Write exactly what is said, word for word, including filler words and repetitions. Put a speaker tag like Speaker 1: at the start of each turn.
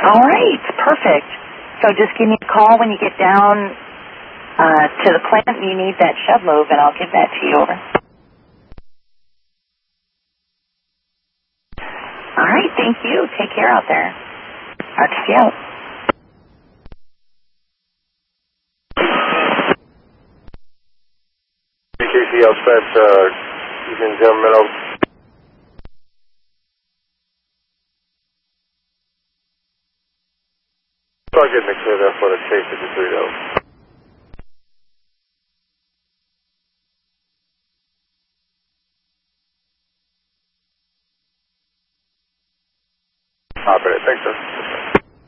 Speaker 1: All right, perfect. So just give me a call when you get down uh, to the plant and you need that shed lobe, and I'll give that to you. Over. All right, thank you. Take care out there. R T C out.
Speaker 2: B K C outside, uh, you can gentlemen out. Start getting the clear there for the chase fifty-three though. Operator, thanks sir.